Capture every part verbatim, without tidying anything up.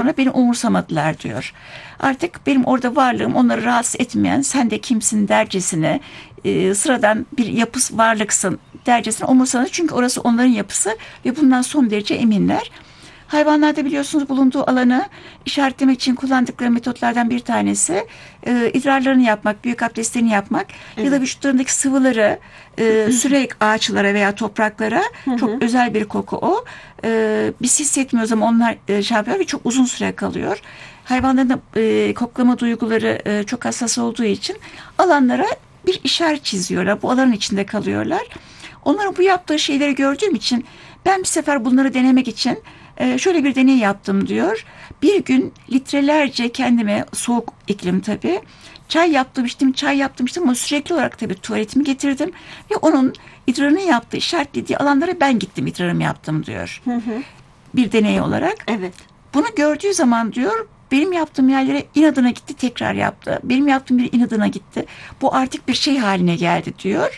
sonra beni umursamadılar diyor. Artık benim orada varlığım onları rahatsız etmeyen, sen de kimsin dercesine, e, sıradan bir yapıs varlıksın dercesine umursanız, çünkü orası onların yapısı ve bundan son derece eminler. Hayvanlarda biliyorsunuz bulunduğu alanı işaretlemek için kullandıkları metotlardan bir tanesi e, idrarlarını yapmak, büyük abdestlerini yapmak, evet, ya da vücutlarındaki sıvıları e, sürerek ağaçlara veya topraklara, çok özel bir koku o. E, biz hissetmiyoruz ama onlar e, şey yapıyor ve çok uzun süre kalıyor. Hayvanların da e, koklama duyguları e, çok hassas olduğu için alanlara bir işaret çiziyorlar. Bu alanın içinde kalıyorlar. Onların bu yaptığı şeyleri gördüğüm için ben bir sefer bunları denemek için Ee, şöyle bir deney yaptım diyor. Bir gün litrelerce kendime, soğuk iklim tabii, çay yaptım içtim, çay yaptım içtim ama sürekli olarak tabii tuvaletimi getirdim ve onun idrarını yaptığı, işaretlediği alanlara ben gittim, idrarımı yaptım diyor. Hı hı. Bir deney olarak. Evet. Bunu gördüğü zaman diyor, benim yaptığım yerlere inadına gitti, tekrar yaptı. Benim yaptığım bir inadına gitti. Bu artık bir şey haline geldi diyor.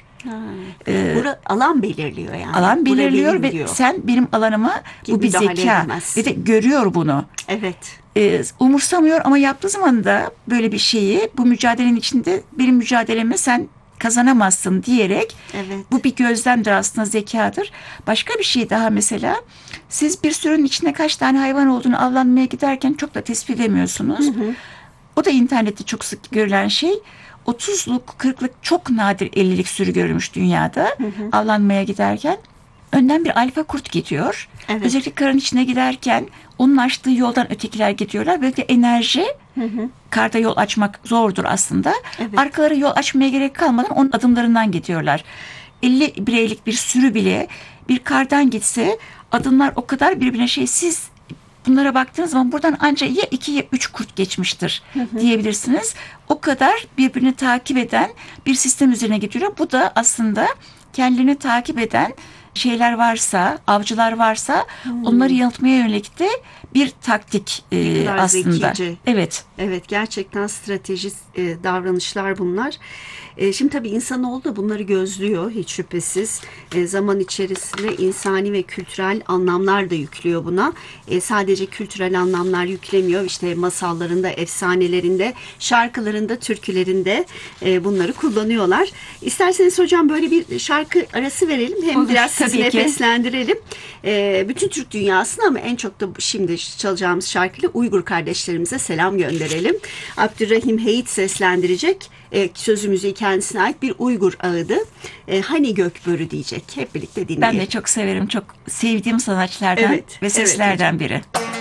Ee, Bura alan belirliyor yani. Alan belirliyor ve diyor, sen benim alanıma, bu bir zeka edemez ve de görüyor bunu. Evet. Ee, umursamıyor ama yaptığı zaman da böyle bir şeyi, bu mücadelenin içinde benim mücadelemi sen kazanamazsın diyerek, evet, bu bir gözlemdir aslında, zekadır. Başka bir şey daha, mesela siz bir sürünün içinde kaç tane hayvan olduğunu avlanmaya giderken çok da tespit edemiyorsunuz. Hı hı. O da internette çok sık görülen şey. otuzluk, kırklık, çok nadir ellilik sürü görülmüş dünyada, hı hı, avlanmaya giderken. Önden bir alfa kurt gidiyor. Evet. Özellikle karın içine giderken onun açtığı yoldan ötekiler gidiyorlar. Böylece enerji, hı hı, karda yol açmak zordur aslında. Evet. Arkaları yol açmaya gerek kalmadan onun adımlarından gidiyorlar. elli bireylik bir sürü bile bir kardan gitse adımlar o kadar birbirine şey, siz bunlara baktığınız zaman buradan ancak ya iki ya üç kurt geçmiştir, hı hı, diyebilirsiniz. O kadar birbirini takip eden bir sistem üzerine gidiyor. Bu da aslında kendilerini takip eden şeyler varsa, avcılar varsa, hmm, onları yanıltmaya yönelik de bir taktik e, aslında. Zekice. Evet. Evet, gerçekten stratejik e, davranışlar bunlar. E, şimdi tabii insanoğlu da bunları gözlüyor hiç şüphesiz. E, zaman içerisinde insani ve kültürel anlamlar da yüklüyor buna. E, sadece kültürel anlamlar yüklemiyor. İşte masallarında, efsanelerinde, şarkılarında, türkülerinde e, bunları kullanıyorlar. İsterseniz hocam böyle bir şarkı arası verelim. Hem olur, biraz sizi nefeslendirelim. E, bütün Türk dünyasına ama en çok da şimdi çalacağımız şarkıyla Uygur kardeşlerimize selam gönderelim. Abdurrahim Heyit seslendirecek. E, sözümüzü kendisine ait bir Uygur ağıdı. E, hani Gökbörü diyecek. Hep birlikte dinleyelim. Ben de çok severim. Çok sevdiğim sanatçılardan, evet, ve seslerden, evet, biri.